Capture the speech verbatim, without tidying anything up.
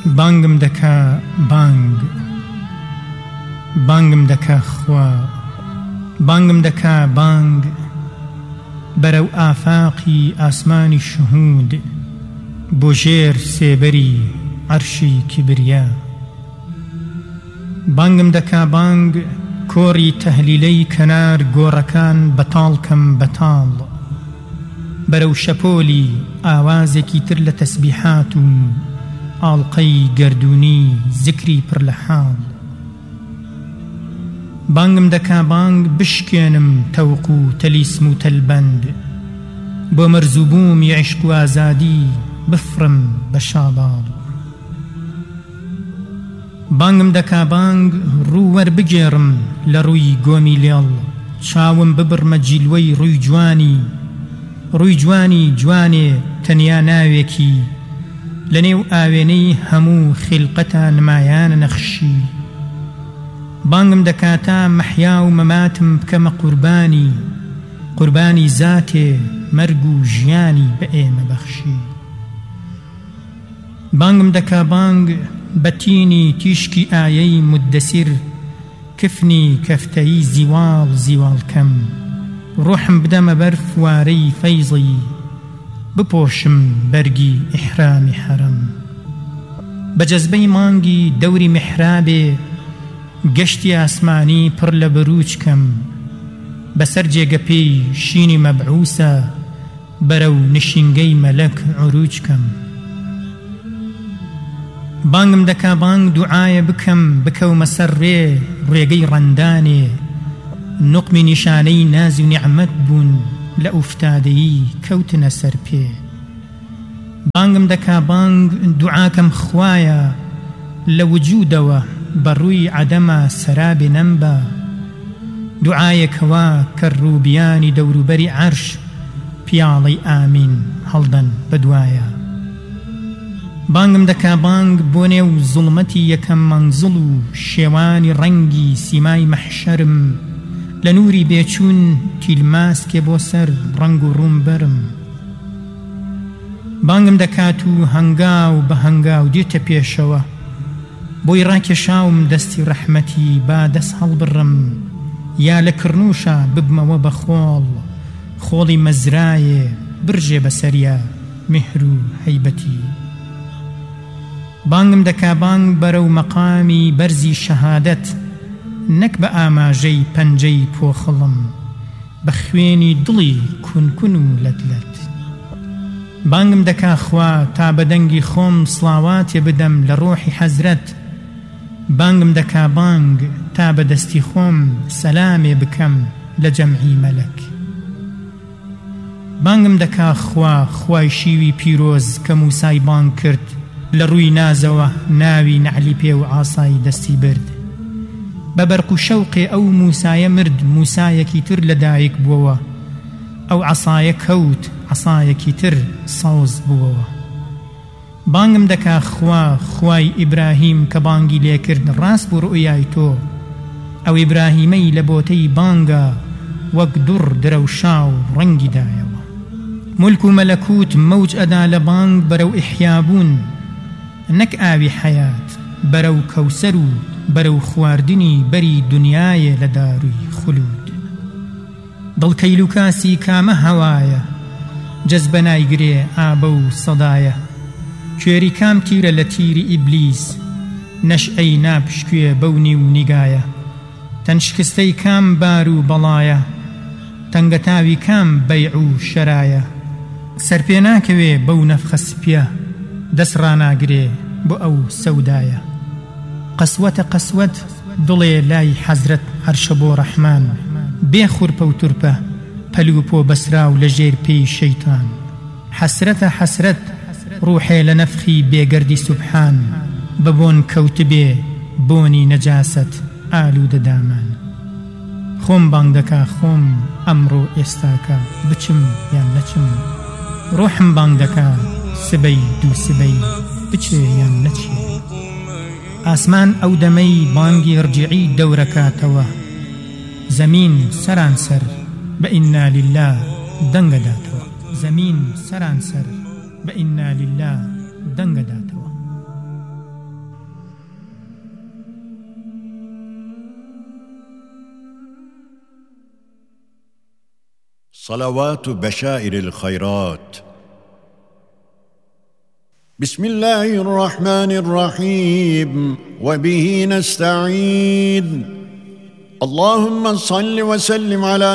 بانگم دەکا بانگ، بانگم دەکا خوا، بانگم دەکا بانگ بەرەو ئافاقی ئاسمانی شهود، بۆ ژێر سێبەری عەرشی کیبریا. بانگم دەکا بانگ کۆڕی تەهلیلەی کەنار گۆڕەکان بەتاڵکەم بەتاڵ، بەرەو شەپۆلی ئاوازێکی تر لە تەسبیحات و ئاڵقەی گەردوونی زیکری پڕ لە حاڵ. بانگم دەکا بانگ بشکێنم تەوق و تەلیسم و تەلبەند، بۆ مەرزووبوومی عیشق و ئازادی بفڕم بە شاباڵ. بانگم دەکا بانگ ڕوو وەربگێڕم لە ڕووی گۆمی لێڵ، چاوم ببڕمە جیلوەی ڕووی جوانی، ڕووی جوانی جوانێ تەنیا ناوێکی لە نێو ئاوێنەی هەموو خیلقەتە نمایانە نەخشی. بانگم دەکاتا مەحیا و مەماتم بکەمە قوربانی، قوربانی زاتێ مەرگ و ژیانی بە ئێمە بەخشی. بانگم دەکا بانگ بەتینی تیشکی ئایەی مدەسیر، کفنی کەفتەیی زیواڵ زیواڵکەم، ڕوحم بدەمە بەر فوارەی فەیزی، بپۆشم بەرگی ئیحرامی حەرەم. بە جەزبەی مانگی دەوری میحرابێ، گەشتی ئاسمانی پڕ لە بروجکەم، بەسەر جێگەپێی شینی مەبعوسە، بەرەو نشینگەی مەلەک عروجکەم. بانگم دەکا بانگ دوعایە بکەم بکەومە سەر ڕێ ڕێگەی ڕەندانێ، نوقمی نیشانەی ناز و نیعمەت بوون لە ئوفتادەیی کەوتنە سەر پێ. بانگم دەکا بانگ دوعاکەم خوایە لە وجودەوە بەڕووی عەدەمە سەرابێ نەمبە، دوعایەکەوە کە ڕووبیانی دەوروبەری عەرش پیاڵەی ئامین هەڵدەن بەدوایە. بانگم دەکا بانگ بۆ نێو زوڵمەتی یەکەم مەنزڵ و شێوانی ڕەنگی سیمای مەحشەرم، لە نووری بێچوون تیلماسکێ بۆ سەر ڕەنگ و ڕووم بەرم. بانگم دەکات و هەنگاو بە هەنگاو دیتە پێشەوە، بۆی ڕاکێشاوم دەستی ڕەحمەتی با دەست هەڵبڕم، یا لە کڕنووشە ببمەوە بە خۆڵ، خۆڵی مەزرایێ برژێ بەسەریە میهر و هەیبەتی. بانگم دەکا بانگ بەرەو مەقامی بەرزی شەهادەت، نەک بە ئاماژەی پەنجەی پۆخڵم، بە خوێنی دڵی کونکون و لەتلەت. بانگم دەکا خوا تا بەدەنگی خۆم سڵاواتێ بدەم لە ڕۆحی حەزرەت، بانگم دەکا بانگ تا بەدەستی خۆم سەلامێ بکەم لە جەمعی مەلەک. بانگم دەکا خوا خوای شیوی پیرۆز کە موسای بانگ کرد، لە ڕووی نازەوە ناوی نەعلی پێ و ئاسایی دەستی برد. بە بەرق و شەوقێ ئەو موسایە مرد، موسایەکی تر لەدایک بووەوە، ئەو عەسایە کەوت عەسایەکی تر سەوز بووەوە. بانگم دەکا خوا خوای ئیبراهیم کە بانگی لێکرد ڕاست بوو ڕوئیای تۆ، ئەو ئیبراهیمەی لە بۆتەی بانگە وەک دوڕ درەوشا و ڕەنگی دایەوە. مولک و مەلەکوت مەوج ئەدا لە بانگ بەرەو ئیحیابوون، نەک ئاوی حەیات بەرەو کەوسەر و بەرەو خواردنی بەری دنیایە لە داروی خولود. دڵکەی لوکاسی کامە هەوایە، جەزبە نایگرێ ئابە و سەدایە، کوێری کام تیرە لە تیری ئیبلیس، نەشئەی ناپشکوێ بەونی و نیگایە، تەنشکستەی کام بار و بەڵایە، تەنگەتاوی کام بەیع و شەرایە، سەرپێ ناکەوێ بەو نەفخە سپیە، دەست ڕاناگرێ بۆ ئەو سەودایە. قەسوەتە قەسوەت دڵێ لای حەزرەت عەرشە بۆ ڕەحمان، بێ خوورپە و تورپە پەلو پۆ بەسراو لە ژێر پێی شەیتان. حەسرەتە حەسرەت ڕوحێ لە نەفخی بێگەردی سوبحان، بەبۆن کەوتبێ بۆنی نەجاست ئالوودە دامان. خۆم بانگ دەکا خۆم ئەمڕۆ ئێستاکە بچم یان نەچم، ڕوحم بانگ دەکا سبەی دوو سبەی بچێ یان نەچێ. ئاسمان ئەو دەمەی بانگی ڕجیعی دەورەکاتەوە، زەمین سەرانسەر بە ئیننا لیللا دەنگەداتەوە، زەمین سەرانسەر بە ئیننا لیللا دەنگەداتەوە. صلوات بشائر الخيرات. بسم الله الرحمن الرحيم وبه نستعين. اللهم صل وسلم على